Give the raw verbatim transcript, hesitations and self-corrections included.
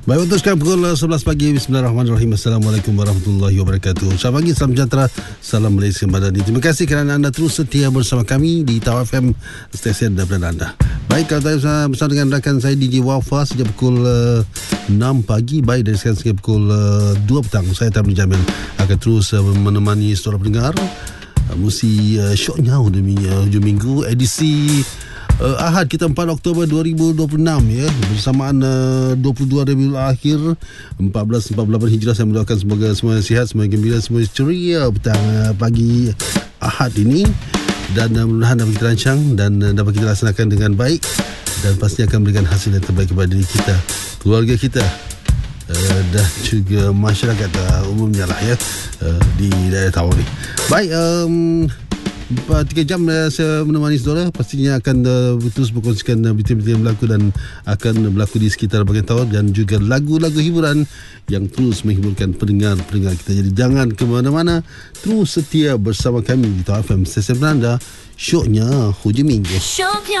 Baik, untuk sekarang pukul sebelas pagi. Bismillahirrahmanirrahim. Assalamualaikum warahmatullahi wabarakatuh. Selamat pagi, salam sejahtera, salam Malaysia Madani. Terima kasih kerana anda terus setia bersama kami di Tawar F M, stesen daripada anda. Baik, kalau tadi bersama dengan rakan saya D J Wafa sejak pukul uh, enam pagi. Baik, dari sekarang sehingga pukul uh, dua petang, saya Tamri Jamil akan terus uh, menemani saudara pendengar uh, musi uh, syoknya demi uh, hujung minggu edisi Uh, Ahad kita empat Oktober dua ribu dua puluh enam, ya, bersamaan uh, dua puluh dua Rabiul Akhir empat belas empat puluh lapan Hijrah. Saya mendoakan semoga semua sihat, semua gembira, semua ceria petang uh, pagi Ahad ini, dan uh, mudah-mudahan dapat kita rancang dan uh, dapat kita laksanakan dengan baik, dan pasti akan memberikan hasil yang terbaik kepada diri kita, keluarga kita, uh, dan juga masyarakat uh, umumnya lah, ya, uh, di daerah Tawar ni. Baik, um, tiga jam uh, saya menemani saudara. Pastinya akan uh, terus berkongsikan uh, berita-berita yang berlaku dan akan berlaku di sekitar bahagian Tawar, dan juga lagu-lagu hiburan yang terus menghiburkan pendengar-pendengar kita. Jadi jangan ke mana-mana, terus setia bersama kami di Tawar F M, stesen anda, syoknya hujung minggu.